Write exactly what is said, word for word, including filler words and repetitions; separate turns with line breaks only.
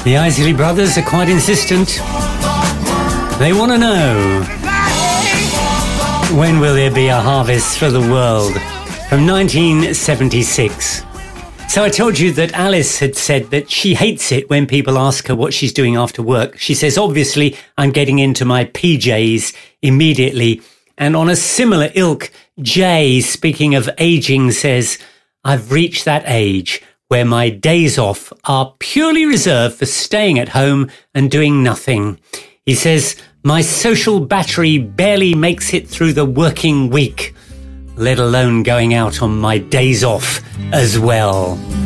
The Isley Brothers are quite insistent. They want to know, when will there be a harvest for the world? From nineteen seventy-six. So I told you that Alice had said that she hates it when people ask her what she's doing after work. She says, obviously, I'm getting into my P Js immediately. And on a similar ilk, Jay, speaking of aging, says, I've reached that age where my days off are purely reserved for staying at home and doing nothing. He says, my social battery barely makes it through the working week, let alone going out on my days off as well.